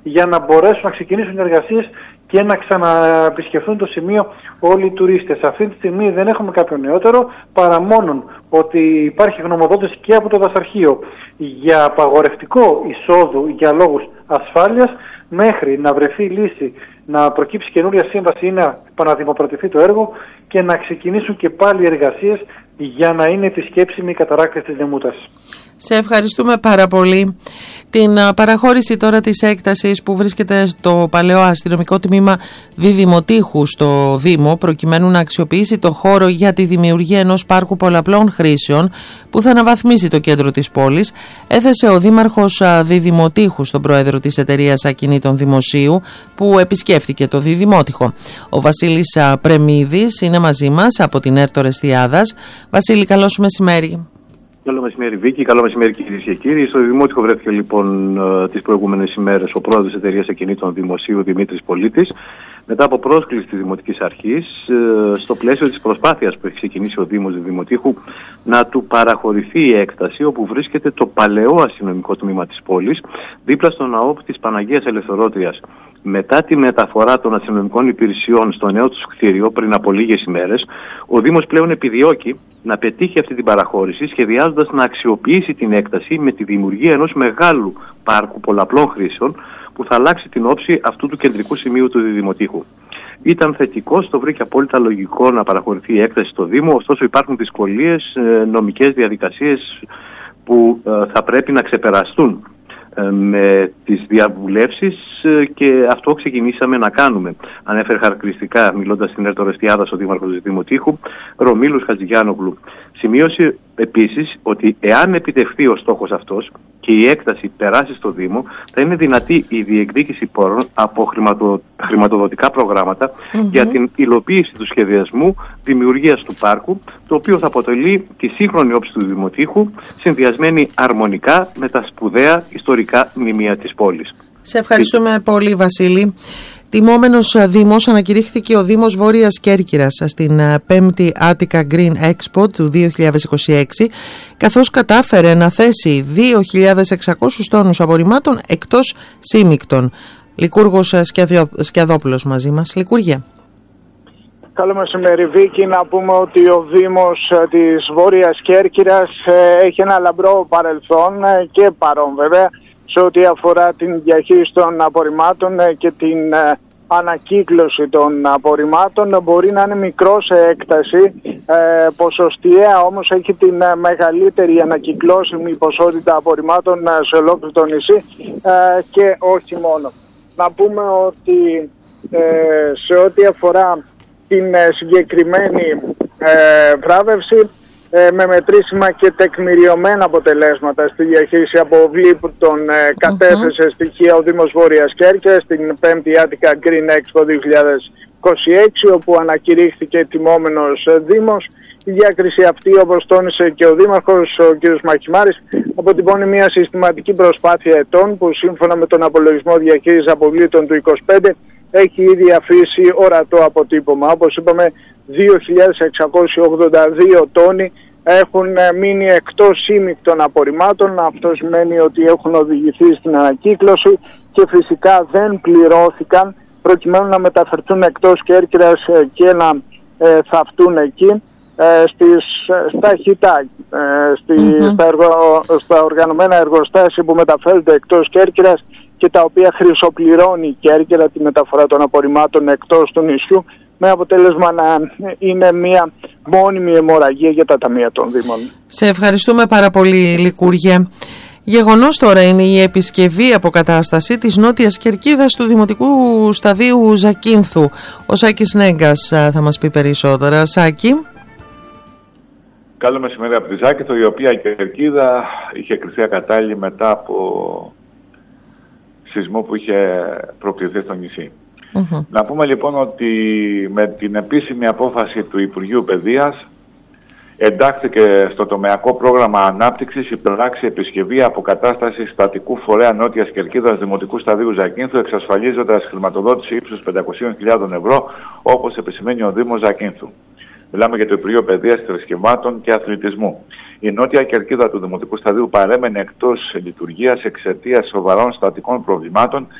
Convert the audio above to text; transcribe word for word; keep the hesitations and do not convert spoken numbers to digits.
για να μπορέσουν να ξεκινήσουν οι εργασίες και να ξαναεπισκεφθούν το σημείο όλοι οι τουρίστες. Αυτή τη στιγμή δεν έχουμε κάποιο νεότερο, παρά μόνον ότι υπάρχει γνωμοδότηση και από το δασαρχείο για απαγορευτικό εισόδου για λόγους ασφάλειας, μέχρι να βρεθεί λύση, να προκύψει καινούρια σύμβαση ή να επαναδημοκρατηθεί το έργο και να ξεκινήσουν και πάλι οι εργασίες για να είναι επισκέψιμοι οι καταράκτες της Νεμούτας. Σε ευχαριστούμε πάρα πολύ. Την παραχώρηση τώρα της έκτασης που βρίσκεται στο παλαιό αστυνομικό τμήμα Διδημοτήχου στο Δήμο, προκειμένου να αξιοποιήσει το χώρο για τη δημιουργία ενός πάρκου πολλαπλών χρήσεων που θα αναβαθμίσει το κέντρο της πόλης, έθεσε ο Δήμαρχος Διδημοτήχου στον πρόεδρο της εταιρείας ακινήτων Δημοσίου που επισκέφθηκε το Διδημότυχο. Ο Βασίλης Πρεμίδης είναι μαζί μας από την Έρτορ Εστιάδας. Βασίλη, καλό σου μεσημέρι. Καλό μεσημέρι, Βίκη. Καλό μεσημέρι, κυρίες και κύριοι. Στο Δημότυχο βρέθηκε λοιπόν τις προηγούμενες ημέρες ο πρόεδρος της εταιρείας ακινήτων Δημοσίου, Δημήτρης Πολίτης, μετά από πρόσκληση της Δημοτικής Αρχής, στο πλαίσιο της προσπάθειας που έχει ξεκινήσει ο Δήμος Δημοτήχου να του παραχωρηθεί η έκταση όπου βρίσκεται το παλαιό αστυνομικό τμήμα της πόλης, δίπλα στο ναό της Παναγίας Ελευθερώτριας. Μετά τη μεταφορά των αστυνομικών υπηρεσιών στο νέο του κτίριο πριν από λίγες ημέρες, ο Δήμος πλέον επιδιώκει να πετύχει αυτή την παραχώρηση, σχεδιάζοντας να αξιοποιήσει την έκταση με τη δημιουργία ενός μεγάλου πάρκου πολλαπλών χρήσεων που θα αλλάξει την όψη αυτού του κεντρικού σημείου του Διδημοτήχου. Ήταν θετικός, το βρήκε απόλυτα λογικό να παραχωρηθεί η έκταση στο Δήμο, ωστόσο υπάρχουν δυσκολίες, νομικές διαδικασίες που θα πρέπει να ξεπεραστούν με τις διαβουλεύσεις και αυτό ξεκινήσαμε να κάνουμε. Ανέφερε χαρακτηριστικά, μιλώντας στην Έρτορ Εστιάδας, ο Δήμαρχος του Δημοτήχου, Ρωμίλους Χατζηγιάνογλου. Σημείωσε επίσης ότι εάν επιτευχθεί ο στόχος αυτός και η έκταση περάσει στο Δήμο, θα είναι δυνατή η διεκδίκηση πόρων από χρηματο... χρηματοδοτικά προγράμματα mm-hmm. για την υλοποίηση του σχεδιασμού δημιουργίας του πάρκου, το οποίο θα αποτελεί τη σύγχρονη όψη του Δημοτήχου, συνδυασμένη αρμονικά με τα σπουδαία ιστορικά μνημεία της πόλης. Σε ευχαριστούμε πολύ, Βασίλη. Τιμόμενος Δήμος ανακηρύχθηκε ο Δήμος Βόρειας Κέρκυρας στην πέμπτη Attica Green Expo του δύο χιλιάδες είκοσι έξι, καθώς κατάφερε να θέσει δύο χιλιάδες εξακόσιους τόνους απορριμμάτων εκτός σύμικτων. Λικούργος Σκιαδόπουλος μαζί μας. Λικούργια. Καλό μεσημέρι, Βίκη. Να πούμε ότι ο Δήμος της Βόρειας Κέρκυρας έχει ένα λαμπρό παρελθόν και παρόν βέβαια σε ό,τι αφορά την διαχείριση των απορριμμάτων και την ανακύκλωση των απορριμμάτων. Μπορεί να είναι μικρό σε έκταση, ε, ποσοστιαία όμως έχει την μεγαλύτερη ανακυκλώσιμη ποσότητα απορριμμάτων σε ολόκληρο το νησί ε, και όχι μόνο. Να πούμε ότι ε, σε ό,τι αφορά την συγκεκριμένη ε, βράβευση, Ε, με μετρήσιμα και τεκμηριωμένα αποτελέσματα στη διαχείριση αποβλήτων ε, κατέθεσε mm-hmm. στοιχεία ο Δήμος Βόρειας Κέρκυρας στην πέμπτη Attica Green Expo δύο χιλιάδες είκοσι έξι, όπου ανακηρύχθηκε τιμόμενος ε, Δήμος. Η διάκριση αυτή, όπως τόνισε και ο Δήμαρχος, ο κ. Μαχημάρης, αποτυπώνει μια συστηματική προσπάθεια ετών που σύμφωνα με τον απολογισμό διαχείρισης αποβλήτων του είκοσι πέντε έχει ήδη αφήσει ορατό αποτύπωμα. Όπως είπαμε, δύο χιλιάδες εξακόσιοι ογδόντα δύο τόνοι έχουν μείνει εκτός σύμικτων απορριμμάτων. Αυτό σημαίνει ότι έχουν οδηγηθεί στην ανακύκλωση και φυσικά δεν πληρώθηκαν προκειμένου να μεταφερθούν εκτός Κέρκυρας και να ε, θαυτούν εκεί ε, στις, στα χιτά, ε, στη, mm-hmm. στα, εργο, στα οργανωμένα εργοστάσια που μεταφέρονται εκτός Κέρκυρας και τα οποία χρυσοπληρώνει η Κέρκυρα τη μεταφορά των απορριμμάτων εκτός του νησιού, με αποτέλεσμα να είναι μια μόνιμη αιμορραγία για τα ταμεία των Δήμων. Σε ευχαριστούμε πάρα πολύ, Λικούργια. Γεγονός τώρα είναι η επισκευή αποκατάσταση της νότιας κερκίδας του Δημοτικού Σταδίου Ζακίνθου. Ο Σάκης Νέγκας θα μας πει περισσότερα. Σάκη. Καλό μεσημέρι από τη Ζάκυνθο, η οποία κερκίδα είχε κριθεί ακατάλληλη μετά από σεισμό που είχε προκληθεί στο νησί. Mm-hmm. Να πούμε λοιπόν ότι με την επίσημη απόφαση του Υπουργείου Παιδείας εντάχθηκε στο τομεακό πρόγραμμα ανάπτυξης η πράξη επισκευή αποκατάσταση στατικού φορέα νότιας κερκίδας Δημοτικού Σταδίου Ζακίνθου, εξασφαλίζοντας χρηματοδότηση ύψους πεντακόσιες χιλιάδες ευρώ, όπως επισημαίνει ο Δήμος Ζακίνθου. Μιλάμε για το Υπουργείο Παιδείας, Θρησκευμάτων και Αθλητισμού. Η νότια κερκίδα του Δημοτικού Σταδίου παρέμενε εκτός λειτουργίας εξαιτίας σοβαρών στατικών προβλημάτων